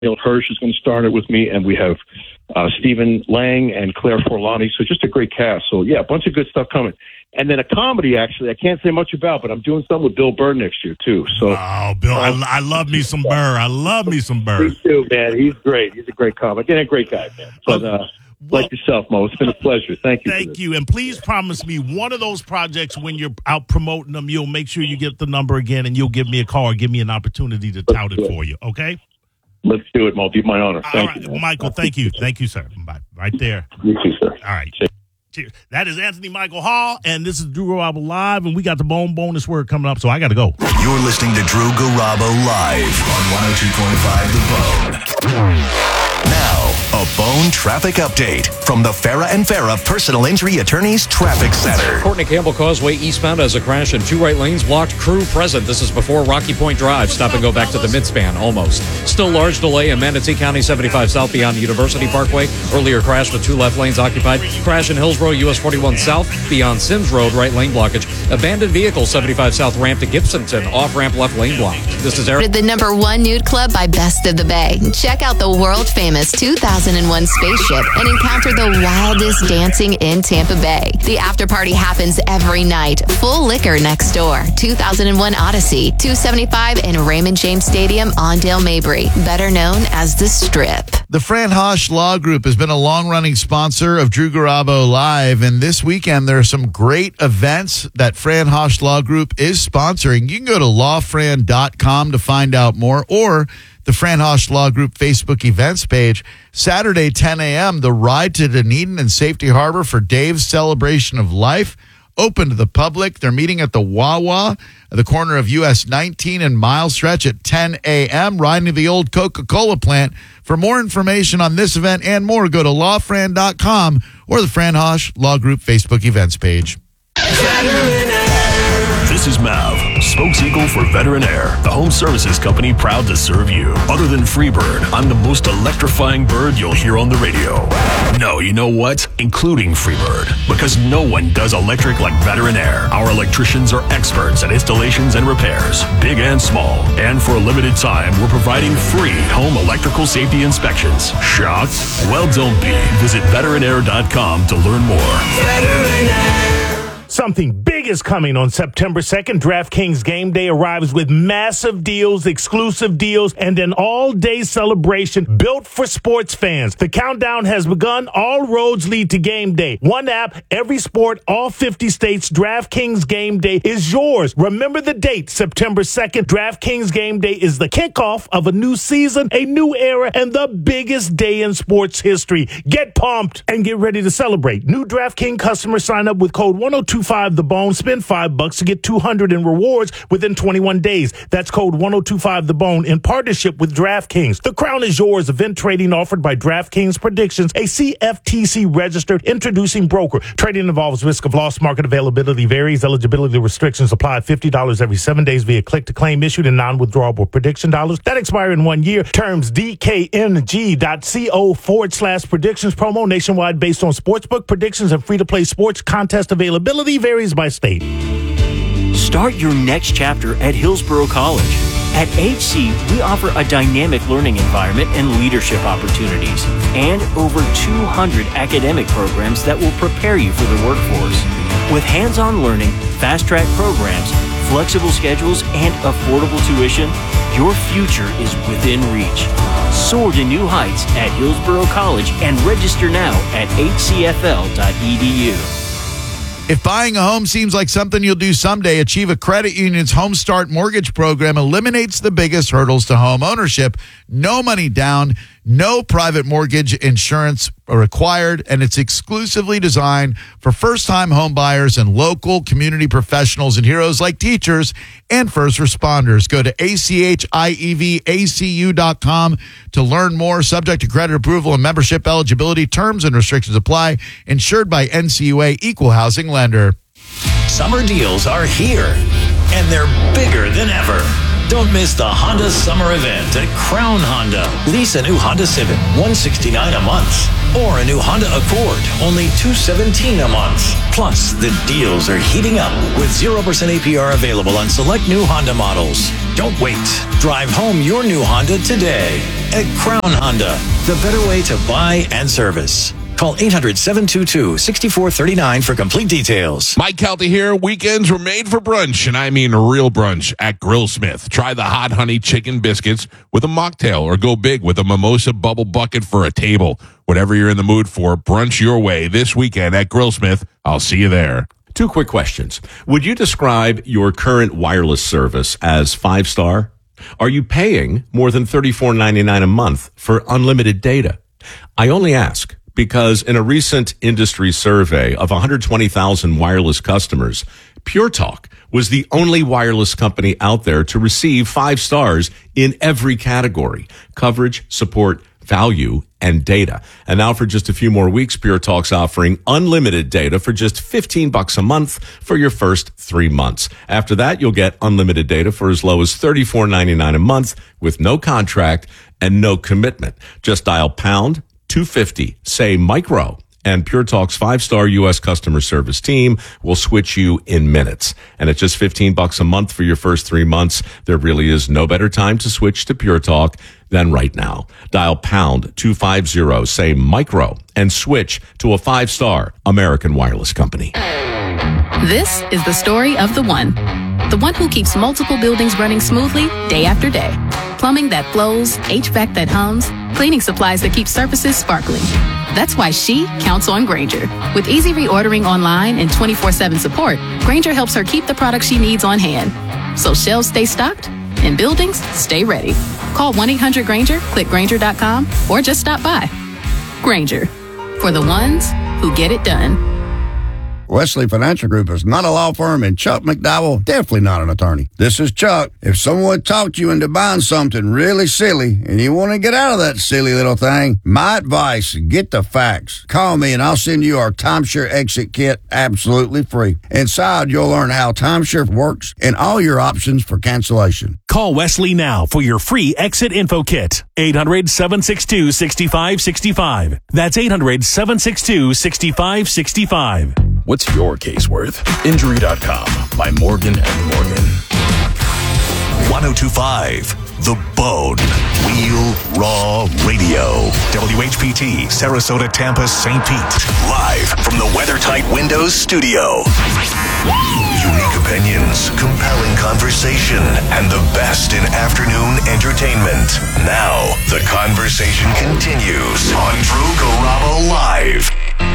Neil Hirsch is going to start it with me, and we have Stephen Lang and Claire Forlani. So just a great cast. So, yeah, a bunch of good stuff coming. And then a comedy, actually, I can't say much about, but I'm doing something with Bill Burr next year, too. So, oh, Bill, I love me some Burr. I love me some Burr. Me too, man. He's great. He's a great comic and a great guy, man. But like yourself, Mo, it's been a pleasure. Thank you. Thank you. And please promise me one of those projects, when you're out promoting them, you'll make sure you get the number again, and you'll give me a call or give me an opportunity to tout it for you, okay? Let's do it, Mo. It'll be my honor. Thank you, man. Michael, thank you. Thank you, sir. Bye. Right there. You too, sir. All right. Cheers. That is Anthony Michael Hall, and this is Drew Garabo Live, and we got the bonus word coming up, so I got to go. You're listening to Drew Garabo Live on 102.5 The Bone. Now, a Bone traffic update from the Farah and Farah Personal Injury Attorneys Traffic Center. Courtney Campbell Causeway eastbound has a crash in 2 right lanes, blocked, crew present. This is before Rocky Point Drive. Stop and go back to the midspan, almost. Still large delay in Manatee County 75 south beyond University Parkway. Earlier crash with 2 left lanes occupied. Crash in Hillsborough, US 41 south beyond Sims Road, right lane blockage. Abandoned vehicle 75 south ramp to Gibsonton, off-ramp left lane blocked. This is Eric. The #1 nude club by Best of the Bay. Check out the world-famous 2001 spaceship and encounter the wildest dancing in Tampa Bay. The after party happens every night. Full liquor next door. 2001 Odyssey, 275 in Raymond James Stadium on Dale Mabry, better known as The Strip. The Fran Hosch Law Group has been a long-running sponsor of Drew Garabo Live, and this weekend there are some great events that Fran Hosch Law Group is sponsoring. You can go to lawfran.com to find out more, or the Fran Hosch Law Group Facebook events page. Saturday, 10 a.m., the Ride to Dunedin and Safety Harbor for Dave's Celebration of Life. Open to the public. They're meeting at the Wawa at the corner of US 19 and Mile Stretch at 10 a.m., riding to the old Coca-Cola plant. For more information on this event and more, go to lawfran.com or the Fran Hosch Law Group Facebook events page. This is Mav, spokespeople for Veteran Air, the home services company proud to serve you. Other than Freebird, I'm the most electrifying bird you'll hear on the radio. No, you know what? Including Freebird. Because no one does electric like Veteran Air. Our electricians are experts at installations and repairs, big and small. And for a limited time, we're providing free home electrical safety inspections. Shocked? Well, don't be. Visit veteranair.com to learn more. Veteran Air. Something big is coming on September 2nd. DraftKings Game Day arrives with massive deals, exclusive deals, and an all-day celebration built for sports fans. The countdown has begun. All roads lead to Game Day. One app, every sport, all 50 states. DraftKings Game Day is yours. Remember the date, September 2nd. DraftKings Game Day is the kickoff of a new season, a new era, and the biggest day in sports history. Get pumped and get ready to celebrate. New DraftKings customers sign up with code 1025 The Bone. Spend $5 to get $200 in rewards within 21 days. That's code 1025 The Bone in partnership with DraftKings. The crown is yours. Event trading offered by DraftKings Predictions, a CFTC registered introducing broker. Trading involves risk of loss. Market availability varies. Eligibility restrictions apply. $50 every 7 days via click to claim issued in non-withdrawable prediction dollars that expire in 1 year. Terms dkng.co/predictions. Promo nationwide based on sportsbook predictions and free-to-play sports contest availability varies by state. Start your next chapter at Hillsborough College. At HC, we offer a dynamic learning environment and leadership opportunities, and over 200 academic programs that will prepare you for the workforce. With hands-on learning, fast-track programs, flexible schedules, and affordable tuition, your future is within reach. Soar to new heights at Hillsborough College and register now at hcfl.edu. If buying a home seems like something you'll do someday, Achieva Credit Union's Home Start Mortgage Program eliminates the biggest hurdles to home ownership. No money down, no private mortgage insurance required, and it's exclusively designed for first-time home buyers and local community professionals and heroes like teachers and first responders. Go to achievacu.com to learn more. Subject to credit approval and membership eligibility. Terms and restrictions apply. Insured by NCUA Equal Housing Lender. Summer deals are here, and they're bigger than ever. Don't miss the Honda Summer Event at Crown Honda. Lease a new Honda Civic, $169 a month. Or a new Honda Accord, only $217 a month. Plus, the deals are heating up with 0% APR available on select new Honda models. Don't wait. Drive home your new Honda today at Crown Honda, the better way to buy and service. Call 800-722-6439 for complete details. Mike Kelty here. Weekends were made for brunch, and I mean real brunch at Grillsmith. Try the hot honey chicken biscuits with a mocktail, or go big with a mimosa bubble bucket for a table. Whatever you're in the mood for, brunch your way this weekend at Grillsmith. I'll see you there. 2 quick questions. Would you describe your current wireless service as 5-star? Are you paying more than $34.99 a month for unlimited data? I only ask because in a recent industry survey of 120,000 wireless customers, Pure Talk was the only wireless company out there to receive 5 stars in every category: coverage, support, value, and data. And now for just a few more weeks, Pure Talk's offering unlimited data for just $15 a month for your first 3 months. After that, you'll get unlimited data for as low as $34.99 a month with no contract and no commitment. Just dial pound 250, say micro, and Pure Talk's 5-star U.S. customer service team will switch you in minutes. And at just $15 a month for your first 3 months, there really is no better time to switch to Pure Talk than right now. Dial pound 250, say micro, and switch to a 5-star American wireless company. This is the story of the one who keeps multiple buildings running smoothly day after day. Plumbing that flows, HVAC that hums, cleaning supplies that keep surfaces sparkling. That's why she counts on Grainger. With easy reordering online and 24/7 support, Grainger helps her keep the products she needs on hand. So shelves stay stocked and buildings stay ready. Call 1-800-GRAINGER, click Grainger.com, or just stop by. Grainger, for the ones who get it done. Wesley Financial Group is not a law firm, and Chuck McDowell, definitely not an attorney. This is Chuck. If someone talked you into buying something really silly and you want to get out of that silly little thing, my advice, get the facts. Call me and I'll send you our timeshare exit kit absolutely free. Inside, you'll learn how timeshare works and all your options for cancellation. Call Wesley now for your free exit info kit. 800-762-6565. That's 800-762-6565. What's your case worth? Injury.com by Morgan & Morgan. 1025 The Bone. Real Raw Radio. WHPT, Sarasota, Tampa, St. Pete. Live from the WeatherTight Windows studio. Unique opinions, compelling conversation, and the best in afternoon entertainment. Now, the conversation continues on Drew Garabo Live.